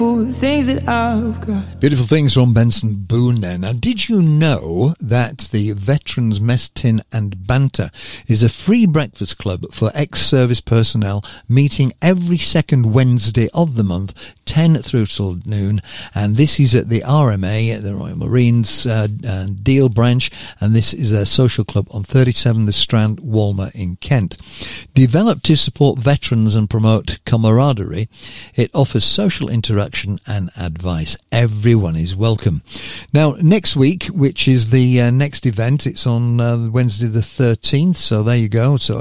things that I've got. Beautiful things from Benson Boone there. Now, did you know that the Veterans Mess Tin and Banter is a free breakfast club for ex-service personnel meeting every second Wednesday of the month, 10 through till noon, and this is at the RMA, the Royal Marines Deal branch, and this is a social club on 37 The Strand, Walmer in Kent. Developed to support veterans and promote camaraderie, it offers social interaction and advice. Everyone is welcome. Now, next week, which is the next event, it's on Wednesday the 13th, so there you go. So